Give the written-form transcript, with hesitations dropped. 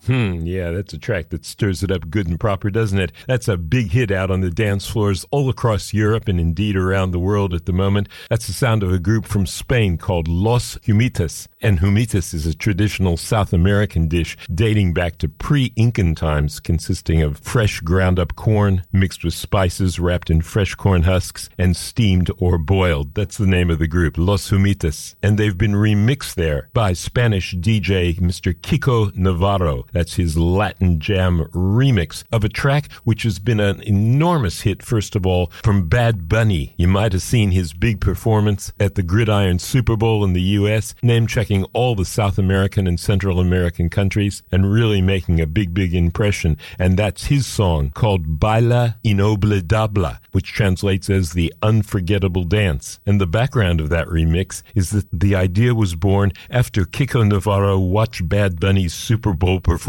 Yeah, that's a track that stirs it up good and proper, doesn't it? That's a big hit out on the dance floors all across Europe and indeed around the world at the moment. That's the sound of a group from Spain called Los Humitas. And humitas is a traditional South American dish dating back to pre-Incan times, consisting of fresh ground-up corn mixed with spices wrapped in fresh corn husks and steamed or boiled. That's the name of the group, Los Humitas. And they've been remixed there by Spanish DJ Mr. Kiko Navarro. That's his Latin Jam remix of a track which has been an enormous hit, first of all, from Bad Bunny. You might have seen his big performance at the Gridiron Super Bowl in the U.S., name-checking all the South American and Central American countries and really making a big impression. And that's his song called Baila Inolvidable, which translates as the unforgettable dance. And the background of that remix is that the idea was born after Kiko Navarro watched Bad Bunny's Super Bowl performance